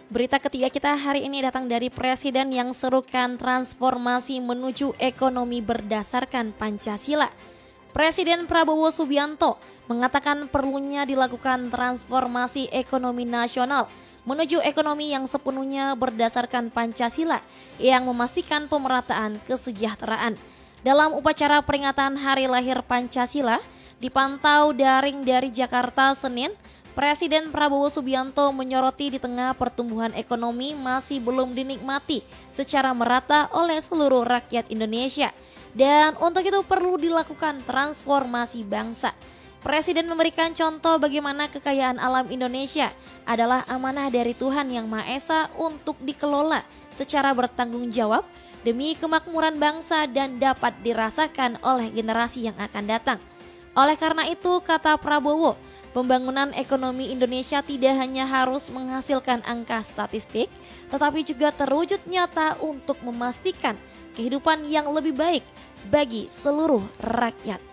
Berita ketiga kita hari ini datang dari Presiden yang serukan transformasi menuju ekonomi berdasarkan Pancasila. Presiden Prabowo Subianto mengatakan perlunya dilakukan transformasi ekonomi nasional menuju ekonomi yang sepenuhnya berdasarkan Pancasila yang memastikan pemerataan kesejahteraan. Dalam upacara peringatan Hari Lahir Pancasila, dipantau daring dari Jakarta Senin, Presiden Prabowo Subianto menyoroti di tengah pertumbuhan ekonomi masih belum dinikmati secara merata oleh seluruh rakyat Indonesia. Dan untuk itu perlu dilakukan transformasi bangsa. Presiden memberikan contoh bagaimana kekayaan alam Indonesia adalah amanah dari Tuhan Yang Maha Esa untuk dikelola secara bertanggung jawab demi kemakmuran bangsa dan dapat dirasakan oleh generasi yang akan datang. Oleh karena itu, kata Prabowo, pembangunan ekonomi Indonesia tidak hanya harus menghasilkan angka statistik, tetapi juga terwujud nyata untuk memastikan kehidupan yang lebih baik bagi seluruh rakyat.